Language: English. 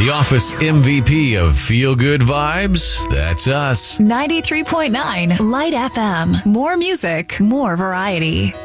The Office MVP of Feel Good Vibes? That's us. 93.9 Light FM. More music, more variety.